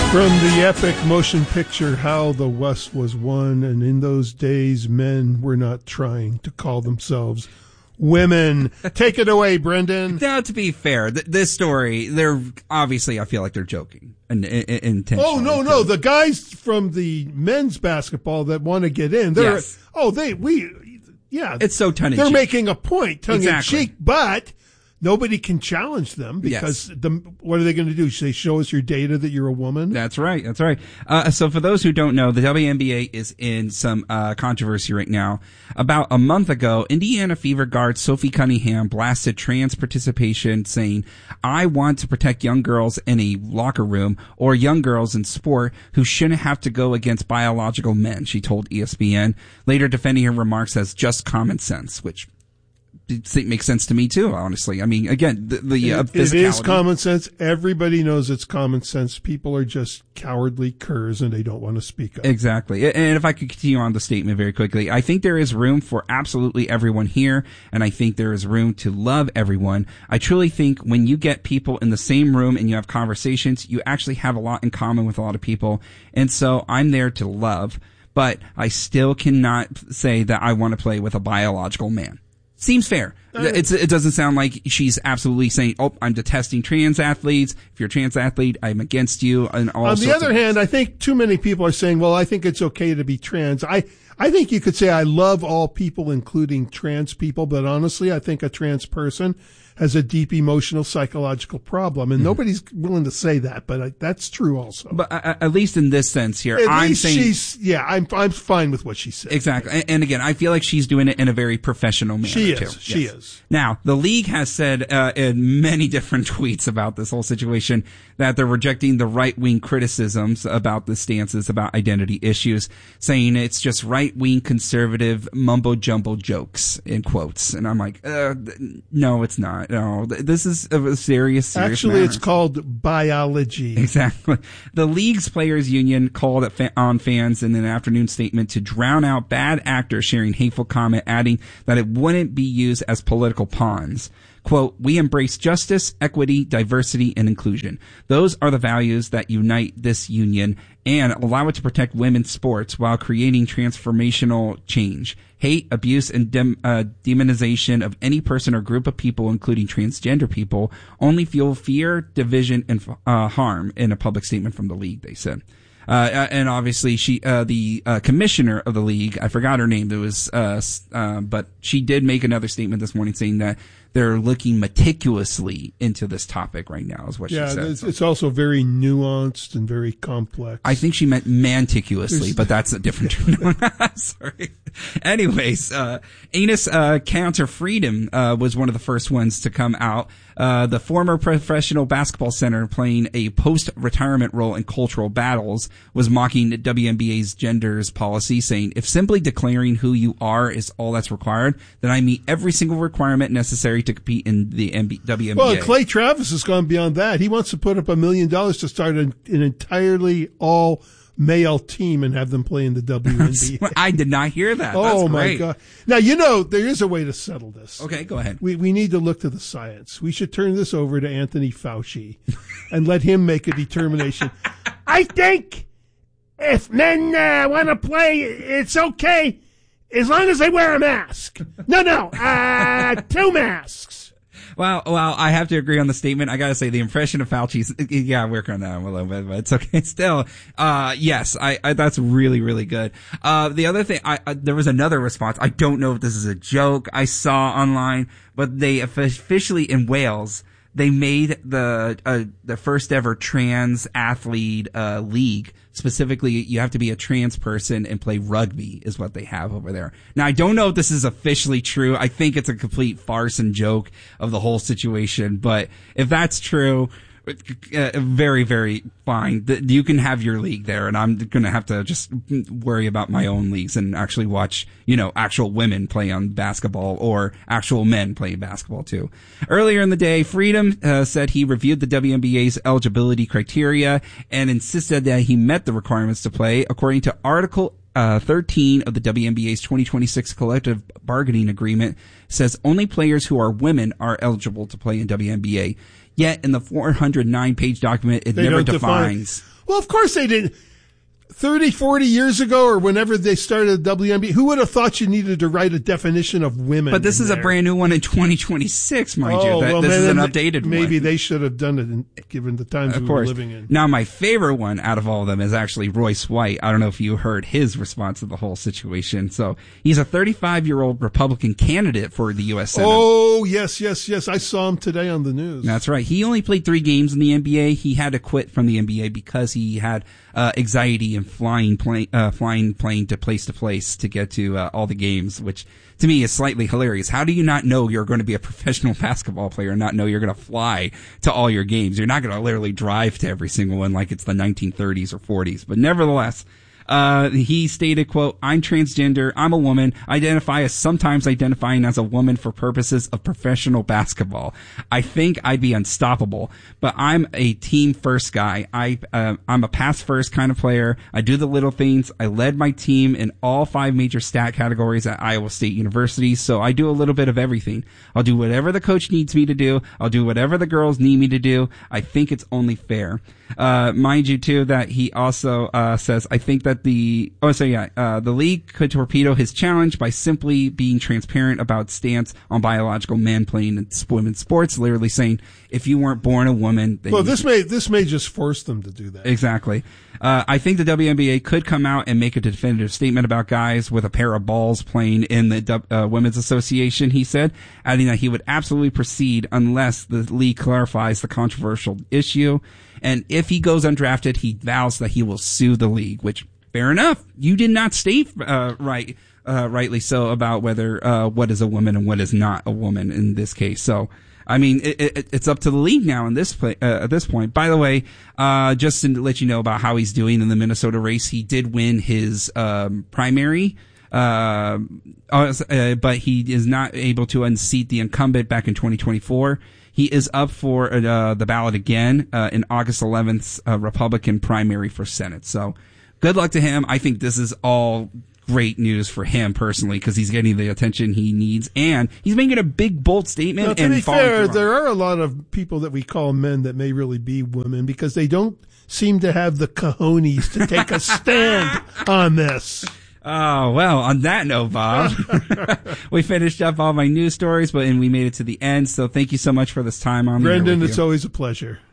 From the epic motion picture How the West Was Won, and in those days men were not trying to call themselves women. Take it away, Brendan. Now, to be fair, this story, they're obviously, I feel like they're joking intentionally. Oh, no. The guys from the men's basketball that want to get in, they're, yes. It's so tongue-in-cheek. They're making a point, tongue-in-cheek, exactly. But nobody can challenge them because what are they going to do? Say, show us your data that you're a woman? That's right. So for those who don't know, the WNBA is in some controversy right now. About a month ago, Indiana Fever guard Sophie Cunningham blasted trans participation, saying, "I want to protect young girls in a locker room or young girls in sport who shouldn't have to go against biological men," she told ESPN, later defending her remarks as just common sense, which it makes sense to me too, honestly. I mean, again, it is common sense. Everybody knows it's common sense. People are just cowardly curs and they don't want to speak up. Exactly. And if I could continue on the statement very quickly, I think there is room for absolutely everyone here, and I think there is room to love everyone. I truly think when you get people in the same room and you have conversations, you actually have a lot in common with a lot of people. And so I'm there to love, but I still cannot say that I want to play with a biological man. Seems fair. It doesn't sound like she's absolutely saying, "Oh, I'm detesting trans athletes. If you're a trans athlete, I'm against you." And all. On the other hand, I think too many people are saying, "Well, I think it's okay to be trans." I think you could say, "I love all people, including trans people," but honestly, I think a trans person has a deep emotional, psychological problem, and nobody's willing to say that, but that's true also. But at least in this sense here, I'm fine with what she said. Exactly. And again, I feel like she's doing it in a very professional manner, She too. is. Now, the league has said in many different tweets about this whole situation that they're rejecting the right-wing criticisms about the stances about identity issues, saying it's just right-wing conservative mumbo-jumbo jokes, in quotes. And I'm like, no, it's not. No, this is a serious Actually, matter. It's called biology. Exactly. The league's players union called on fans in an afternoon statement to drown out bad actors sharing hateful comment, adding that it wouldn't be used as political pawns. Quote, "We embrace justice, equity, diversity, and inclusion. Those are the values that unite this union and allow it to protect women's sports while creating transformational change. Hate, abuse, and demonization of any person or group of people, including transgender people, only fuel fear, division, and harm," in a public statement from the league, they said. And obviously the commissioner of the league, I forgot her name, but she did make another statement this morning saying that they're looking meticulously into this topic right now, is what she said. Yeah, it's also very nuanced and very complex. I think she meant meticulously, but that's a different term. Sorry. Anyways, Enes Kanter Freedom was one of the first ones to come out. The former professional basketball center playing a post-retirement role in cultural battles was mocking the WNBA's genders policy, saying, "If simply declaring who you are is all that's required, then I meet every single requirement necessary to compete in the WNBA." Well, Clay Travis has gone beyond that. He wants to put up $1 million to start an entirely all-male team and have them play in the WNBA. I did not hear that. Oh, That's my great. God. Now, there is a way to settle this. Okay, go ahead. We need to look to the science. We should turn this over to Anthony Fauci and let him make a determination. I think if men want to play, it's okay as long as they wear a mask. No, 2 masks. Well, I have to agree on the statement. I gotta say, the impression of Fauci's, I'm working on that a little bit, but it's okay still. Yes, that's really, really good. The other thing, there was another response. I don't know if this is a joke I saw online, but they officially in Wales, they made the first ever trans athlete, league. Specifically, you have to be a trans person and play rugby is what they have over there. Now, I don't know if this is officially true. I think it's a complete farce and joke of the whole situation. But if that's true, very, very fine. You can have your league there, and I'm going to have to just worry about my own leagues and actually watch, actual women play on basketball or actual men play basketball too. Earlier in the day, Freedom said he reviewed the WNBA's eligibility criteria and insisted that he met the requirements to play. According to Article 13 of the WNBA's 2026 collective bargaining agreement, says only players who are women are eligible to play in WNBA. Yet in the 409-page document, it never defines. Well, of course they didn't. 30, 40 years ago, or whenever they started the WNBA, who would have thought you needed to write a definition of women? But this is a brand new one in 2026, mind you. This is an updated one. Maybe they should have done it given the times we were living in. Now, my favorite one out of all of them is actually Royce White. I don't know if you heard his response to the whole situation. So he's a 35-year-old Republican candidate for the U.S. Senate. Oh, yes. I saw him today on the news. That's right. He only played 3 games in the NBA. He had to quit from the NBA because he had anxiety and flying plane to place to get to all the games, which to me is slightly hilarious. How do you not know you're going to be a professional basketball player and not know you're going to fly to all your games? You're not going to literally drive to every single one like it's the 1930s or 40s. But nevertheless, he stated, quote, "I'm transgender. I'm a woman. Identify as sometimes identifying as a woman for purposes of professional basketball. I think I'd be unstoppable, but I'm a team first guy. I'm a pass first kind of player. I do the little things. I led my team in all 5 major stat categories at Iowa State University. So I do a little bit of everything. I'll do whatever the coach needs me to do. I'll do whatever the girls need me to do. I think it's only fair." Mind you too that he also says, I think that the league could torpedo his challenge by simply being transparent about stance on biological men playing in women's sports, literally saying, if you weren't born a woman, then this may just force them to do that. Exactly. I think the WNBA could come out and make a definitive statement about guys with a pair of balls playing in the Women's Association, he said, adding that he would absolutely proceed unless the league clarifies the controversial issue. And if he goes undrafted, he vows that he will sue the league, which, fair enough. You did not state rightly so about whether what is a woman and what is not a woman in this case. So, I mean, it's up to the league now in this at this point. By the way, just to let you know about how he's doing in the Minnesota race, he did win his primary, but he is not able to unseat the incumbent back in 2024. He is up for the ballot again in August 11th's Republican primary for Senate. So good luck to him. I think this is all great news for him personally because he's getting the attention he needs and he's making a big, bold statement. Now, to be fair, there are a lot of people that we call men that may really be women because they don't seem to have the cojones to take a stand on this. Oh, well, on that note, Bob, we finished up all my news stories, and we made it to the end. So thank you so much for this time on Brendan, it's always a pleasure.